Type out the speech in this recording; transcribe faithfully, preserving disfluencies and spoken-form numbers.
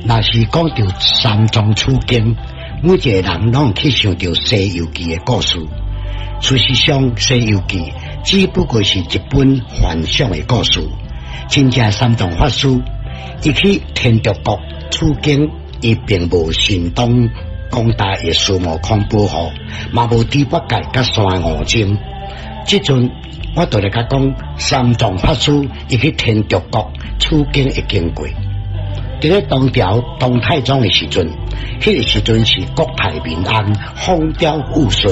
若是讲到三藏取经，每一个人拢去想到《西游记》的故事。事实上，《西游记》只不过是一本幻想的故事。真正三藏法师，伊去天竺国取经，伊并无心当广大的孙悟空保护，嘛无猪八戒甲三五精。即阵我就来甲讲，三藏法师伊去天竺国取经的经过。伫咧唐朝唐太宗的时阵，迄、那个时阵是国泰民安，风调雨顺。